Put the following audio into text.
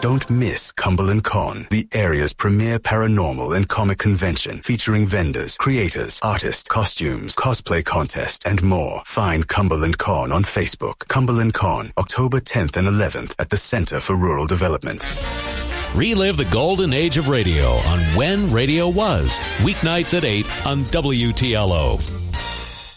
Don't miss Cumberland Con, the area's premier paranormal and comic convention featuring vendors, creators, artists, costumes, cosplay contest, and more. Find Cumberland Con on Facebook. Cumberland Con, October 10th and 11th at the Center for Rural Development. Relive the golden age of radio on When Radio Was, weeknights at 8 on WTLO.